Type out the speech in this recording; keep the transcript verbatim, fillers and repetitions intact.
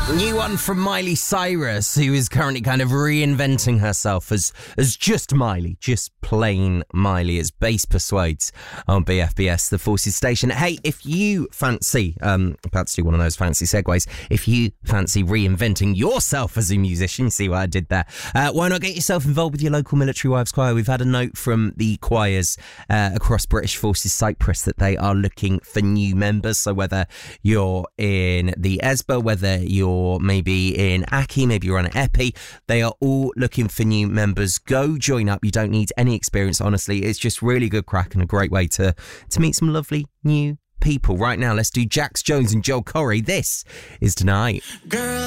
New one from Miley Cyrus, who is currently kind of reinventing herself as as just Miley, just plain Miley, as Bass Persuades on B F B S, the Forces station. Hey, if you fancy, um, about to do one of those fancy segues, if you fancy reinventing yourself as a musician, see what I did there, uh, why not get yourself involved with your local Military Wives Choir? We've had a note from the choirs uh, across British Forces Cyprus that they are looking for new members. So whether you're in the E S B A, whether you're or maybe in Aki, maybe you're on an Epi, they are all looking for new members. Go join up. You don't need any experience, honestly. It's just really good crack and a great way to, to meet some lovely new people. Right now, let's do Jax Jones and Joel Corry. This is Tonight. Girl.